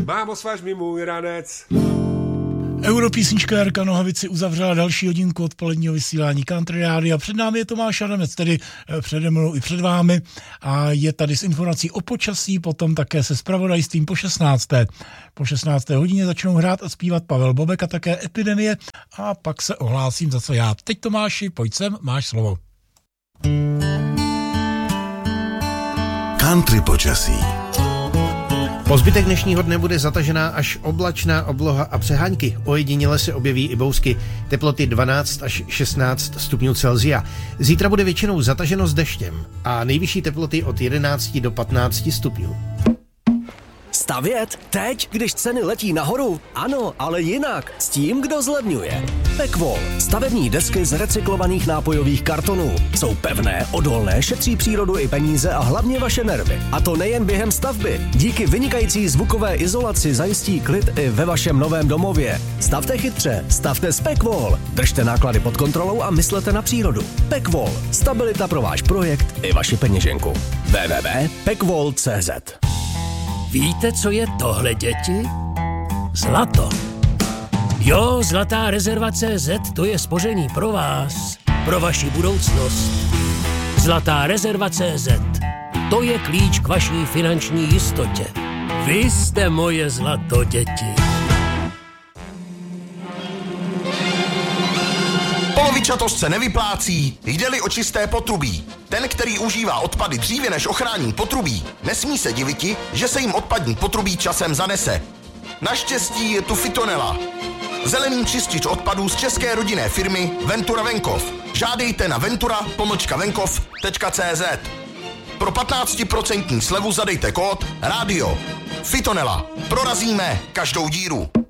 Mámo, svaž mi můj ranec. Europísnička Jarka Nohavici uzavřela další hodinku odpoledního vysílání Country Rádia. Před námi je Tomáš Adamec, tedy přede mnou i před vámi, a je tady s informací o počasí, potom také se zpravodajstvím po 16. Po 16. hodině začnou hrát a zpívat Pavel Bobek a také Epidemie a pak se ohlásím zase já. Teď Tomáši, pojď sem, máš slovo. Country počasí. Po zbytek dnešního dne bude zatažená až oblačná obloha a přehánky. Ojediněle se objeví i bousky. Teploty 12 až 16 stupňů Celsia. Zítra bude většinou zataženo s deštěm a nejvyšší teploty od 11 do 15 stupňů. Stavět? Teď, když ceny letí nahoru? Ano, ale jinak. S tím, kdo zlevňuje. Pekvol. Stavební desky z recyklovaných nápojových kartonů. Jsou pevné, odolné, šetří přírodu i peníze a hlavně vaše nervy. A to nejen během stavby. Díky vynikající zvukové izolaci zajistí klid i ve vašem novém domově. Stavte chytře, stavte s Pekvol. Držte náklady pod kontrolou a myslete na přírodu. Pekvol. Stabilita pro váš projekt i vaši peněženku. www.pekvol.cz. Víte, co je tohle, děti? Zlato. Jo, Zlatá rezerva CZ, to je spoření pro vás, pro vaši budoucnost. Zlatá rezerva CZ, to je klíč k vaší finanční jistotě. Vy jste moje zlato, děti. Polovičatost se nevyplácí, jde-li o čisté potrubí. Ten, který užívá odpady dříve než ochrání potrubí, nesmí se diviti, že se jim odpadní potrubí časem zanese. Naštěstí je tu Fitonela. Zelený čistič odpadů z české rodinné firmy Ventura Venkov. Žádejte na ventura-venkov.cz. Pro 15% slevu zadejte kód RÁDIO. Fitonela. Prorazíme každou díru.